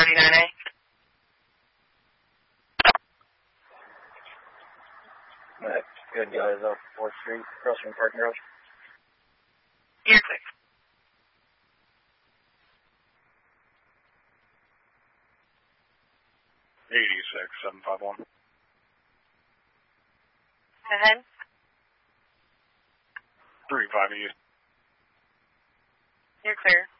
39A. Good guys off 4th Street, across from Park Garage. You're clear. $86,751. Ahead. 35 East. You're clear.